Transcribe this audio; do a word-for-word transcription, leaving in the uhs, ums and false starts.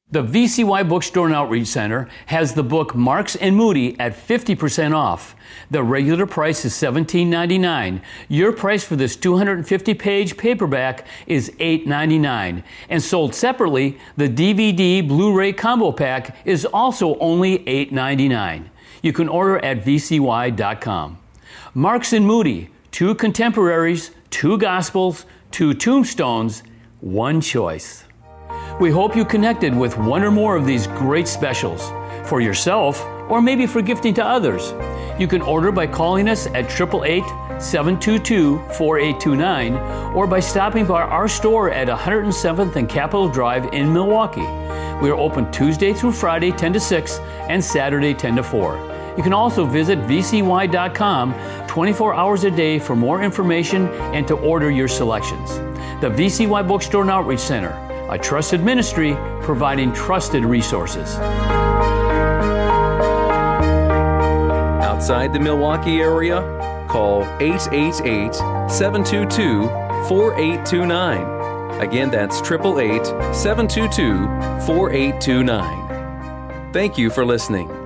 The V C Y Bookstore and Outreach Center has the book Marks and Moody at fifty percent off. The regular price is seventeen ninety-nine. Your price for this two hundred fifty page paperback is eight ninety-nine. And sold separately, the D V D Blu-ray combo pack is also only eight ninety-nine. You can order at v c y dot com. Marks and Moody, two contemporaries, two gospels, two tombstones, one choice. We hope you connected with one or more of these great specials for yourself or maybe for gifting to others. You can order by calling us at eight eight eight, seven two two, four eight two nine or by stopping by our store at one hundred seventh and Capitol Drive in Milwaukee. We are open Tuesday through Friday ten to six and Saturday ten to four. You can also visit v c y dot com twenty-four hours a day for more information and to order your selections. The V C Y Bookstore and Outreach Center, a trusted ministry providing trusted resources. Outside the Milwaukee area, call eight eight eight, seven two two, four eight two nine. Again, that's eight eight eight, seven two two, four eight two nine. Thank you for listening.